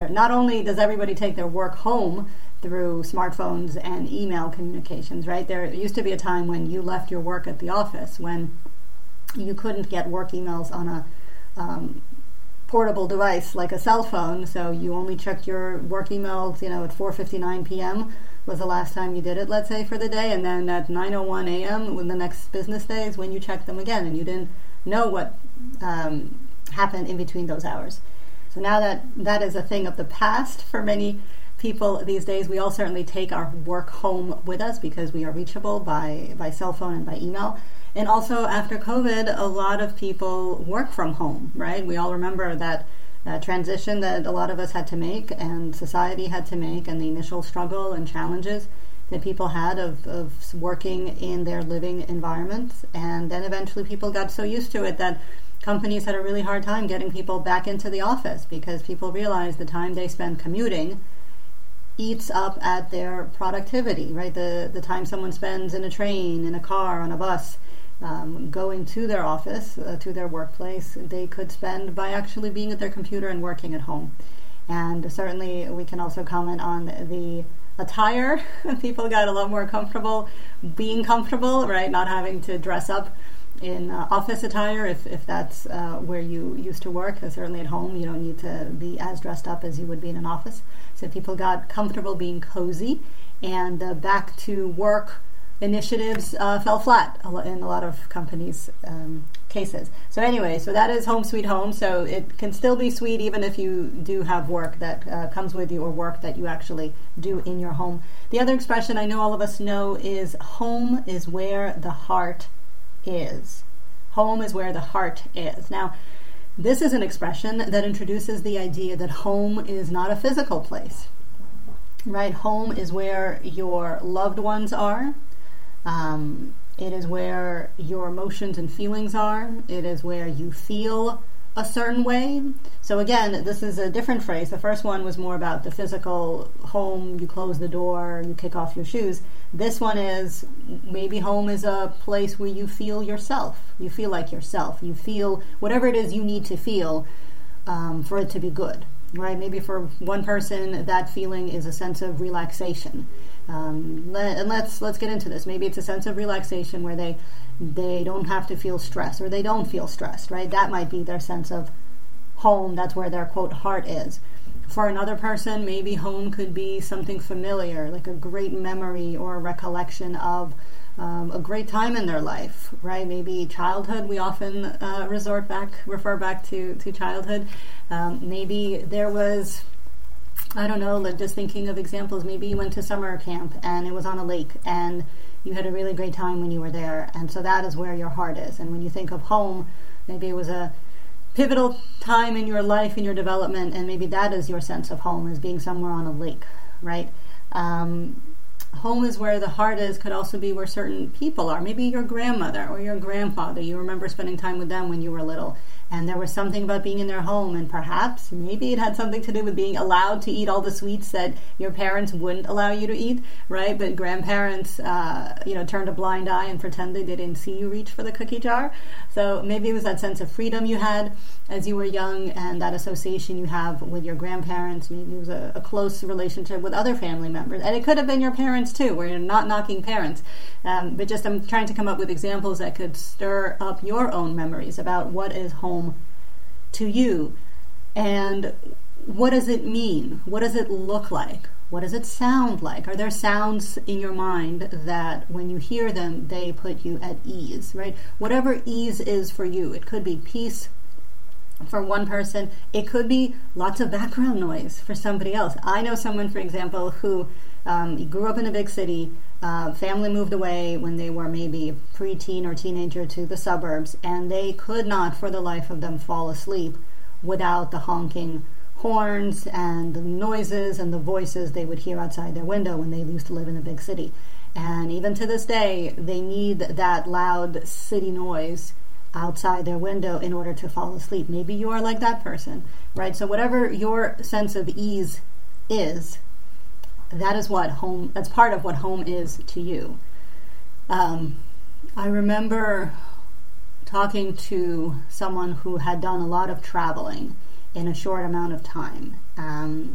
Not only does everybody take their work home through smartphones and email communications, right? There used to be a time when you left your work at the office, when you couldn't get work emails on a portable device like a cell phone, so you only checked your work emails, at 4:59 p.m. was the last time you did it, let's say, for the day, and then at 9:01 a.m. when the next business day is when you checked them again, and you didn't know what happened in between those hours. So now that is a thing of the past for many people these days. We all certainly take our work home with us because we are reachable by cell phone and by email. And also after COVID, a lot of people work from home, right? We all remember that transition that a lot of us had to make and society had to make, and the initial struggle and challenges that people had of working in their living environments. And then eventually people got so used to it that companies had a really hard time getting people back into the office because people realized the time they spend commuting eats up at their productivity, right? The time someone spends in a train, in a car, on a bus, going to their office, to their workplace, they could spend by actually being at their computer and working at home. And certainly we can also comment on the attire. People got a lot more comfortable being comfortable, right? Not having to dress up in office attire if that's where you used to work. Certainly at home you don't need to be as dressed up as you would be in an office. So people got comfortable being cozy, and back to work initiatives fell flat in a lot of companies' cases. So anyway, so that is home sweet home. So it can still be sweet even if you do have work that comes with you, or work that you actually do in your home. The other expression I know all of us know is home is where the heart is. Home is where the heart is. Now, this is an expression that introduces the idea that home is not a physical place, right? Home is where your loved ones are. It is where your emotions and feelings are. It is where you feel a certain way. So again, this is a different phrase. The first one was more about the physical home. You close the door, you kick off your shoes. This one is maybe home is a place where you feel yourself. You feel like yourself. You feel whatever it is you need to feel for it to be good, right? Maybe for one person, that feeling is a sense of relaxation. And let's get into this. Maybe it's a sense of relaxation where they don't have to feel stressed, or they don't feel stressed, right? That might be their sense of home. That's where their, quote, heart is. For another person, maybe home could be something familiar, like a great memory or a recollection of a great time in their life, right? Maybe childhood. We often refer back to childhood. Maybe there was, I don't know, just thinking of examples. Maybe you went to summer camp and it was on a lake and you had a really great time when you were there. And so that is where your heart is. And when you think of home, maybe it was a pivotal time in your life, in your development, and maybe that is your sense of home, as being somewhere on a lake, right? Home is where the heart is could also be where certain people are. Maybe your grandmother or your grandfather. You remember spending time with them when you were little, and there was something about being in their home, and perhaps maybe it had something to do with being allowed to eat all the sweets that your parents wouldn't allow you to eat, right? But grandparents, turned a blind eye and pretended they didn't see you reach for the cookie jar. So maybe it was that sense of freedom you had as you were young, and that association you have with your grandparents. Maybe it was a close relationship with other family members, and it could have been your parents too, where you're not knocking parents, but just I'm trying to come up with examples that could stir up your own memories about what is home to you, and what does it mean? What does it look like? What does it sound like? Are there sounds in your mind that when you hear them, they put you at ease, right? Whatever ease is for you. It could be peace for one person. It could be lots of background noise for somebody else. I know someone, for example, who grew up in a big city. Family moved away when they were maybe preteen or teenager to the suburbs, and they could not for the life of them fall asleep without the honking horns and the noises and the voices they would hear outside their window when they used to live in a big city. And even to this day, they need that loud city noise outside their window in order to fall asleep. Maybe you are like that person, right? So whatever your sense of ease is, that is what home, that's part of what home is to you. I remember talking to someone who had done a lot of traveling in a short amount of time.